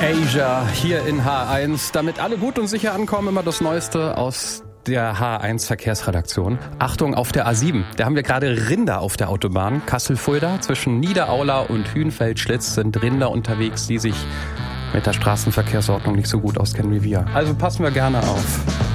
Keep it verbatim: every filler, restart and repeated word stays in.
Asia hier in H eins. Damit alle gut und sicher ankommen, immer das Neueste aus der H eins Verkehrsredaktion. Achtung, auf der A sieben, da haben wir gerade Rinder auf der Autobahn. Kassel-Fulda, zwischen Niederaula und Hühnfeldschlitz sind Rinder unterwegs, die sich mit der Straßenverkehrsordnung nicht so gut auskennen wie wir. Also passen wir gerne auf.